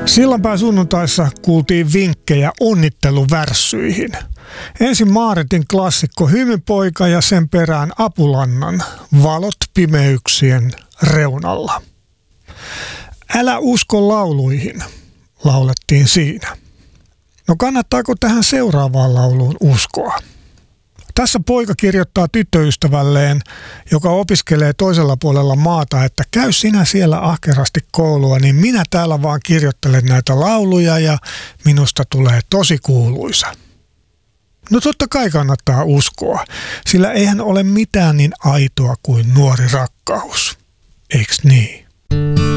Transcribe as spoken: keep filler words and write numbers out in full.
Sillanpään sunnuntaissa kuultiin vinkkejä onnitteluvärssyihin. Ensin Maaretin klassikko Hymypoika ja sen perään Apulannan Valot pimeyksien reunalla. Älä usko lauluihin, laulettiin siinä. No kannattaako tähän seuraavaan lauluun uskoa? Tässä poika kirjoittaa tyttöystävälleen, joka opiskelee toisella puolella maata, että käy sinä siellä ahkerasti koulua, niin minä täällä vaan kirjoittelen näitä lauluja ja minusta tulee tosi kuuluisa. No totta kai kannattaa uskoa, sillä eihän ole mitään niin aitoa kuin nuori rakkaus. Eiks niin?